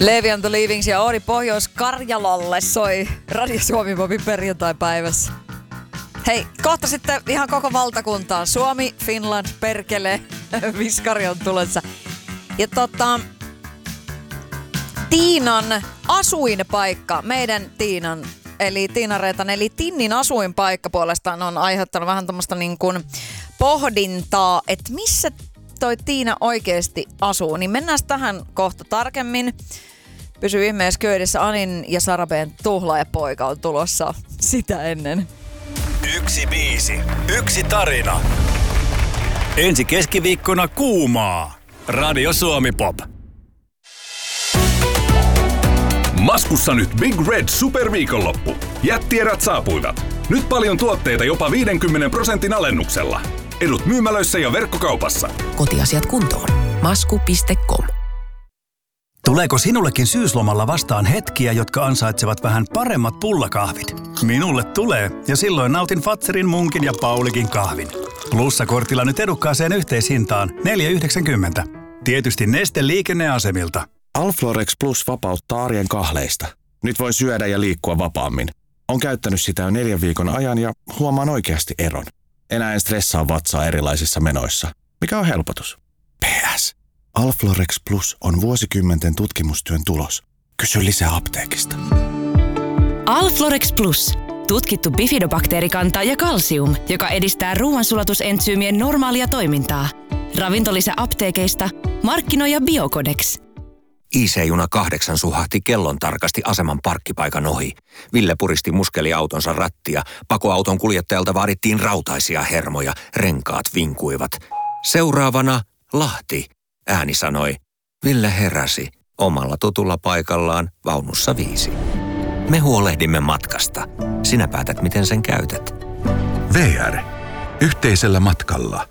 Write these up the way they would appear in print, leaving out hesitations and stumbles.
Levi and the Leavings ja Oodi Pohjois-Karjalalle soi Radio Suomi Popin perjantai-päivässä. Hei, kohta sitten ihan koko valtakuntaan. Suomi, Finland, perkele, viskari on tulossa. Ja Tiinan asuinpaikka, meidän Tiinan, eli Tiina Reetan, eli Tinnin asuinpaikka puolestaan on aiheuttanut vähän tämmöistä niin kuin pohdintaa, että missä toi Tiina oikeasti asuu. Niin mennään tähän kohta tarkemmin. Pysy ihmeessä köydissä. Anin ja Sarabeen Tuhlaajapoika on tulossa sitä ennen. 1 biisi, 1 tarina. Ensi keskiviikkona kuumaa. Radio Suomi Pop. Maskussa nyt Big Red Superviikonloppu. Jättierät saapuivat. Nyt paljon tuotteita jopa 50% alennuksella. Edut myymälöissä ja verkkokaupassa. Kotiasiat kuntoon. Masku.com. Tuleeko sinullekin syyslomalla vastaan hetkiä, jotka ansaitsevat vähän paremmat pullakahvit? Minulle tulee, ja silloin nautin Fazerin, Munkin ja Paulikin kahvin. Plussakortilla nyt edukkaaseen yhteishintaan 4,90. Tietysti Neste liikenneasemilta. Alflorex Plus vapauttaa arjen kahleista. Nyt voi syödä ja liikkua vapaammin. On käyttänyt sitä jo 4 viikon ajan ja huomaan oikeasti eron. Enää en stressaa vatsaa erilaisissa menoissa, mikä on helpotus. PS. Alflorex Plus on vuosikymmenten tutkimustyön tulos. Kysy lisää apteekista. Alflorex Plus. Tutkittu bifidobakteerikanta ja kalsium, joka edistää ruoansulatusentsyymien normaalia toimintaa. Ravintolisä apteekeista. Markkinoija Biocodex. IC-juna 8 suhahti kellon tarkasti aseman parkkipaikan ohi. Ville puristi muskeliautonsa rattia. Pakoauton kuljettajalta vaadittiin rautaisia hermoja. Renkaat vinkuivat. Seuraavana Lahti. Ääni sanoi. Ville heräsi. Omalla tutulla paikallaan vaunussa 5. Me huolehdimme matkasta. Sinä päätät, miten sen käytät. VR. Yhteisellä matkalla.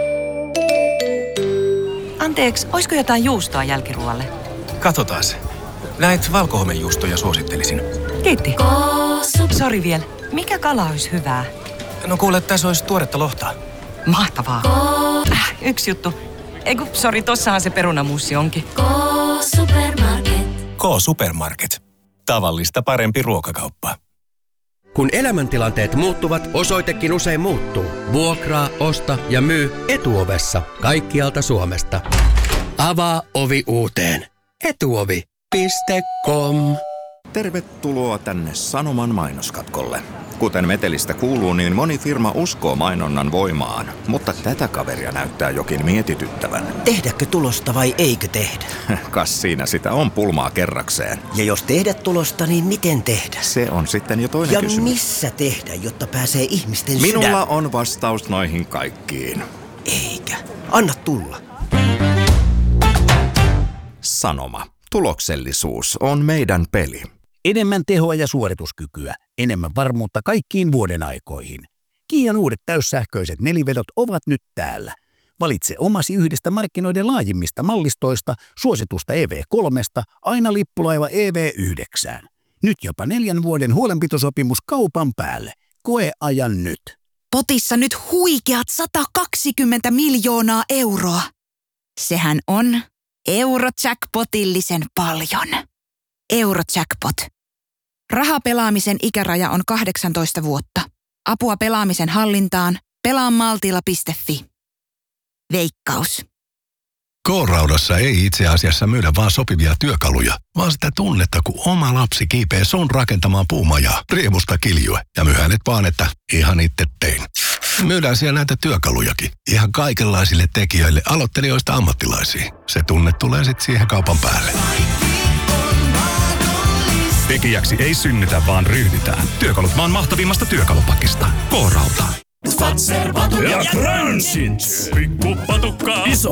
Anteeksi, olisiko jotain juustoa jälkiruoalle? Katsotaan se. Näitä valkohomejuustoja suosittelisin. Kiitti. Sori vielä. Mikä kala olisi hyvää? No kuule, tässä olisi tuoretta lohta. Mahtavaa. Yksi juttu. Eiku, sori, tossahan se perunamuussi onkin. K-Supermarket. Tavallista parempi ruokakauppa. Kun elämäntilanteet muuttuvat, osoitekin usein muuttuu. Vuokraa, osta ja myy Etuovessa kaikkialta Suomesta. Avaa ovi uuteen. Etuovi.com. Tervetuloa tänne Sanoman mainoskatkolle. Kuten metelistä kuuluu, niin moni firma uskoo mainonnan voimaan, mutta tätä kaveria näyttää jokin mietityttävän. Tehdäkö tulosta vai eikö tehdä? Kas siinä sitä on pulmaa kerrakseen. Ja jos tehdä tulosta, niin miten tehdä? Se on sitten jo toinen kysymys. Ja missä tehdä, jotta pääsee ihmisten Minulla on vastaus noihin kaikkiin. Eikä. Anna tulla. Sanoma. Tuloksellisuus on meidän peli. Enemmän tehoa ja suorituskykyä, enemmän varmuutta kaikkiin vuoden aikoihin. Kian uudet täyssähköiset nelivedot ovat nyt täällä. Valitse omasi yhdestä markkinoiden laajimmista mallistoista, suositusta EV3, aina lippulaiva EV9. Nyt jopa 4 vuoden huolenpitosopimus kaupan päälle. Koe ajan nyt. Potissa nyt huikeat 120 miljoonaa euroa. Sehän on Eurojackpotillisen paljon. Eurojackpot. Rahapelaamisen ikäraja on 18 vuotta. Apua pelaamisen hallintaan. Pelaamaltilla.fi. Veikkaus. K-Raudassa ei itse asiassa myydä vaan sopivia työkaluja, vaan sitä tunnetta, kun oma lapsi kiipee sun rakentamaan puumajaa, riemusta kiljue ja myy hänet vaan, että ihan itse tein. Myydään siellä näitä työkalujakin. Ihan kaikenlaisille tekijöille, aloittelijoista ammattilaisiin. Se tunne tulee sitten siihen kaupan päälle. Tekijäksi ei synnytä, vaan ryhdytään. Työkalut maan mahtavimmasta työkalupakista. K-Rauta. Fazer, ja Fransit. Pikku patukka. Iso